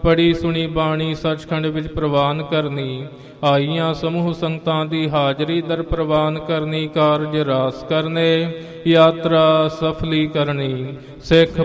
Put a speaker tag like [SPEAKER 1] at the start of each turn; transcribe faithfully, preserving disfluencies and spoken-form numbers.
[SPEAKER 1] ਪੜੀ ਸੁਣੀ ਬਾਣੀ ਸੱਚਖੰਡ ਵਿੱਚ ਪ੍ਰਵਾਨ ਕਰਨੀ। ਆਈਆਂ ਸਮੂਹ ਸੰਗਤਾਂ ਦੀ ਹਾਜ਼ਰੀ ਦਰ ਪ੍ਰਵਾਨ ਕਰਨੀ। ਕਾਰਜ ਰਾਸ ਕਰਨੇ, ਯਾਤਰਾ ਸਫਲੀ ਕਰਨੀ। ਸਿੱਖ